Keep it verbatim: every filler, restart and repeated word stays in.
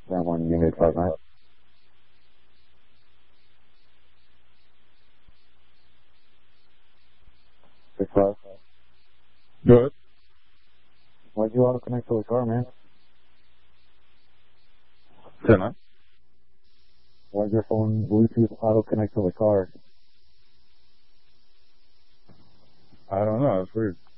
That one you made Fortnite. Six five. Good. Why'd you auto connect to the car, man? Ten nine. Why'd your phone Bluetooth auto connect to the car? I don't know. It's weird.